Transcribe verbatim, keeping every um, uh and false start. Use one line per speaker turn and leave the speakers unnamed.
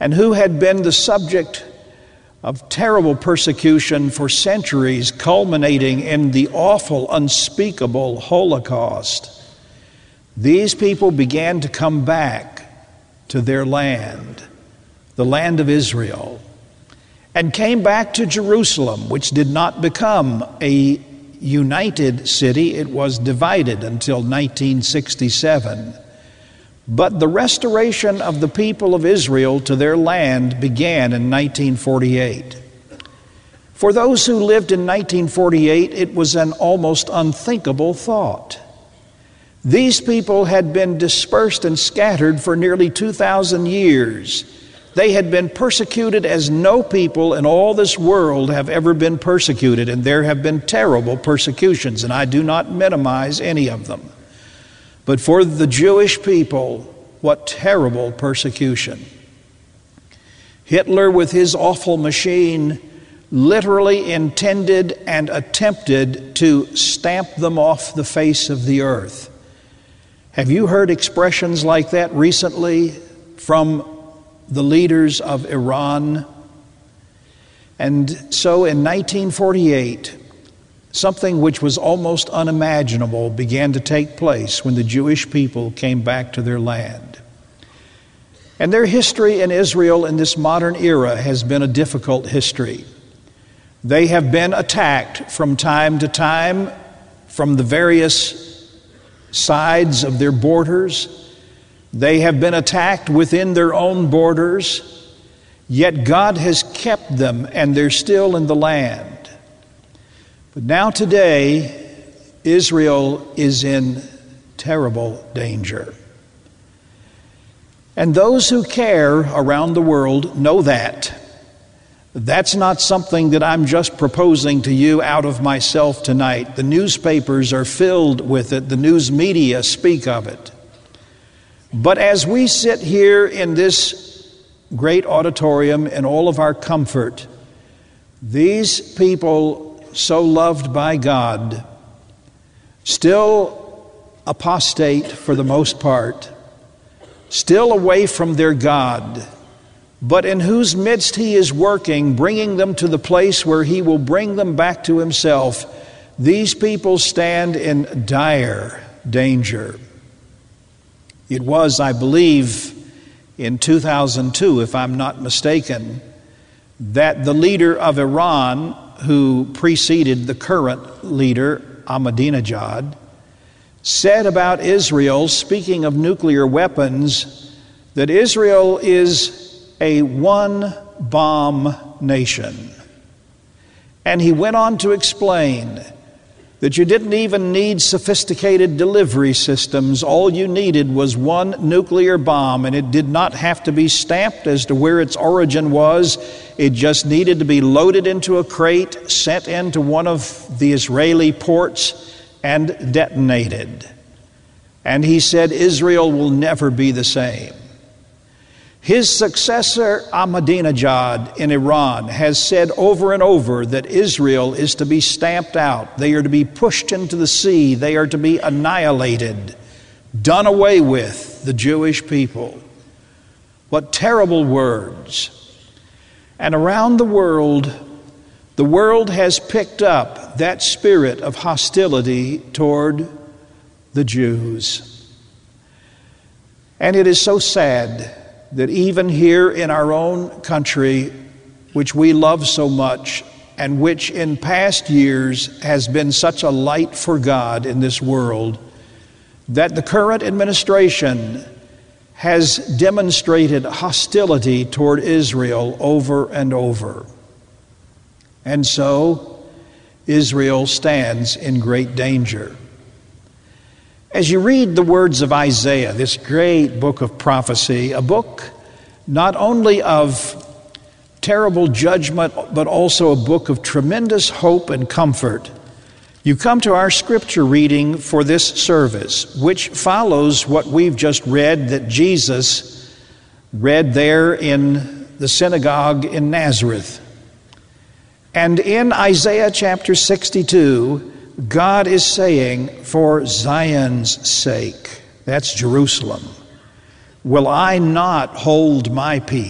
and who had been the subject of terrible persecution for centuries, culminating in the awful, unspeakable Holocaust. These people began to come back to their land, the land of Israel, and came back to Jerusalem, which did not become a united city. It was divided until nineteen sixty-seven. But the restoration of the people of Israel to their land began in nineteen forty-eight. For those who lived in nineteen forty-eight, it was an almost unthinkable thought. These people had been dispersed and scattered for nearly two thousand years. They had been persecuted as no people in all this world have ever been persecuted, and there have been terrible persecutions, and I do not minimize any of them. But for the Jewish people, what terrible persecution. Hitler, with his awful machine, literally intended and attempted to stamp them off the face of the earth. Have you heard expressions like that recently from the leaders of Iran? And so in nineteen forty-eight, something which was almost unimaginable began to take place when the Jewish people came back to their land. And their history in Israel in this modern era has been a difficult history. They have been attacked from time to time from the various sides of their borders. They have been attacked within their own borders, yet God has kept them and they're still in the land. But now today, Israel is in terrible danger. And those who care around the world know that. That's not something that I'm just proposing to you out of myself tonight. The newspapers are filled with it. The news media speak of it. But as we sit here in this great auditorium in all of our comfort, these people so loved by God, still apostate for the most part, still away from their God, but in whose midst He is working, bringing them to the place where He will bring them back to Himself. These people stand in dire danger. It was, I believe, in two thousand two, if I'm not mistaken, that the leader of Iran, who preceded the current leader, Ahmadinejad, said about Israel, speaking of nuclear weapons, that Israel is a one-bomb nation. And he went on to explain that you didn't even need sophisticated delivery systems. All you needed was one nuclear bomb, and it did not have to be stamped as to where its origin was. It just needed to be loaded into a crate, sent into one of the Israeli ports, and detonated. And he said Israel will never be the same. His successor, Ahmadinejad in Iran, has said over and over that Israel is to be stamped out. They are to be pushed into the sea. They are to be annihilated, done away with, the Jewish people. What terrible words. And around the world, the world has picked up that spirit of hostility toward the Jews. And it is so sad that even here in our own country, which we love so much, and which in past years has been such a light for God in this world, that the current administration has demonstrated hostility toward Israel over and over. And so Israel stands in great danger. As you read the words of Isaiah, this great book of prophecy, a book not only of terrible judgment, but also a book of tremendous hope and comfort, you come to our scripture reading for this service, which follows what we've just read that Jesus read there in the synagogue in Nazareth. And in Isaiah chapter sixty-two, God is saying, for Zion's sake, that's Jerusalem, will I not hold my peace?